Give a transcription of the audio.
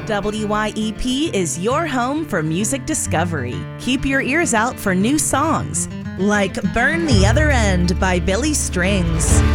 WYEP is your home for music discovery. Keep your ears out for new songs like Burn the Other End by Billy Strings.